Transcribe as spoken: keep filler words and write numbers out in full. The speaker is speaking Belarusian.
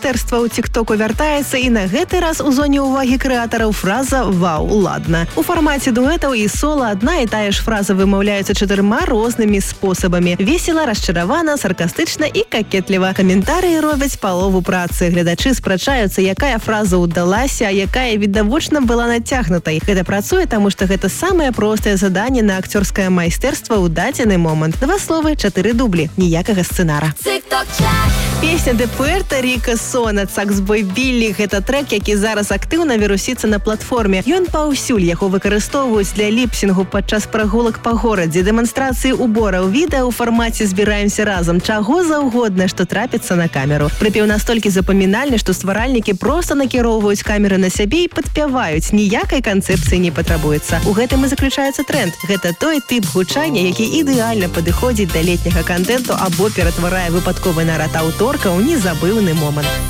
майстэрства ў тиктоку вяртаецца, і на гэты раз у зоне ўвагі крэатараў фраза «Вау, ладна». У фармаце дуэтаў і сола адна і тая ж фраза вымаўляецца чатырма рознымі спосабамі. Весела, расчаравана, саркастычна і какетліва. Каментарыі робяць палову працы. Гледачы спрачаюцца, якая фраза ўдалася, а якая відавочна была нацягнутай. Гэта працуе, таму што гэта самае простае заданне на акцёрскае майстэрства ў дадзены момант. Два словы, чатыры дублі, ніякага сцэнара. Песня «Де Пуэрто Рико Сона» «Саксбой Біллі» – гэта трэк, які зараз актыўна вірусіцца на платформе. Ён паўсюль, яго выкарыстоўваюць для ліпсінгу падчас прагулак па горадзе, дэманстрацыі убораў, відэа ў фармаце «Збіраемся разам», чаго заўгодна, што трапіцца на камеру. Прыпеў настолькі запамінальны, што стваральнікі проста накіроўваюць камеры на сябе і падпяваюць. Ніякай канцэпцыі не патрабуецца. У гэтым і заключаецца тренд. Гэта той тып гучання, які ідэальна падыходзіць да летняга кантэнту або ператварае выпадковы нарад аўторка ў незабыўны момант.